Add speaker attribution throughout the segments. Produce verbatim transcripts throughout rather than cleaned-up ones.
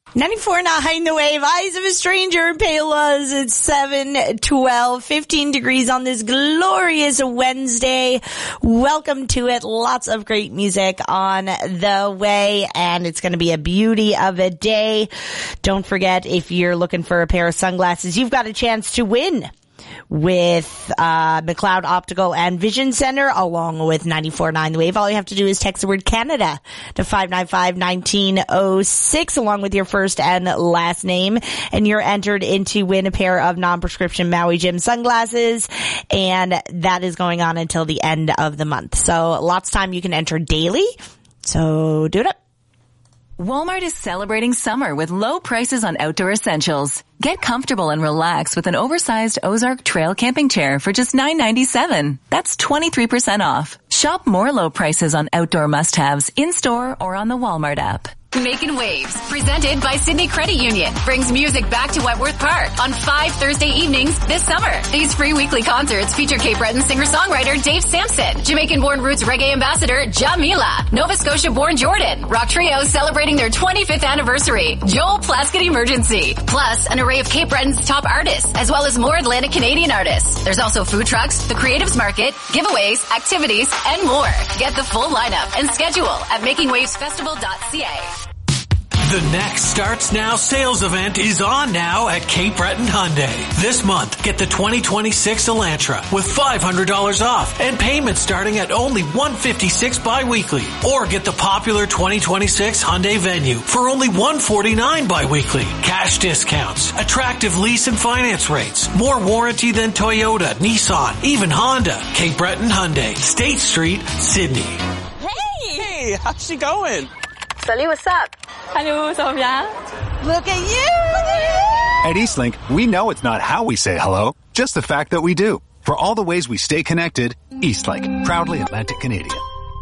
Speaker 1: ninety-four point nine The Wave, Eyes of a Stranger in Payless. It's seven twelve, fifteen degrees on this glorious Wednesday. Welcome to it. Lots of great music on the way, and it's going to be a beauty of a day. Don't forget, if you're looking for a pair of sunglasses, you've got a chance to win with uh McLeod Optical and Vision Center, along with ninety-four point nine The Wave. All you have to do is text the word Canada to five nine five, one nine zero six along with your first and last name, and you're entered into win a pair of non-prescription Maui Jim sunglasses, and that is going on until the end of the month. So lots of time. You can enter daily, so do it up.
Speaker 2: Walmart is celebrating summer with low prices on outdoor essentials. Get comfortable and relax with an oversized Ozark Trail camping chair for just nine ninety-seven. That's twenty-three percent off. Shop more low prices on outdoor must-haves in-store or on the Walmart app.
Speaker 3: Making Waves, presented by Sydney Credit Union, brings music back to Wentworth Park on five Thursday evenings this summer. These free weekly concerts feature Cape Breton singer-songwriter Dave Sampson, Jamaican-born roots reggae ambassador Jamila, Nova Scotia-born Jordan, rock trio celebrating their twenty-fifth anniversary, Joel Plaskett Emergency, plus an array of Cape Breton's top artists, as well as more Atlantic Canadian artists. There's also food trucks, the Creatives Market, giveaways, activities, and more. Get the full lineup and schedule at making waves festival dot c a.
Speaker 4: The Next Starts Now sales event is on now at Cape Breton Hyundai. This month, get the twenty twenty-six Elantra with five hundred dollars off and payments starting at only one hundred fifty-six dollars biweekly. Or get the popular twenty twenty-six Hyundai Venue for only one hundred forty-nine dollars biweekly. Cash discounts, attractive lease and finance rates, more warranty than Toyota, Nissan, even Honda. Cape Breton Hyundai, State Street, Sydney.
Speaker 5: Hey! Hey, how's she going?
Speaker 6: Salut, what's up?
Speaker 7: Hello, ça va bien?
Speaker 1: Look at you!
Speaker 8: At Eastlink, we know it's not how we say hello, just the fact that we do. For all the ways we stay connected, Eastlink, proudly Atlantic Canadian.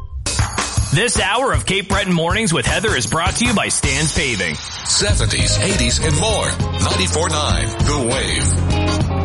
Speaker 9: This hour of Cape Breton Mornings with Heather is brought to you by Stan's Paving.
Speaker 10: seventies, eighties, and more. ninety-four point nine The Wave.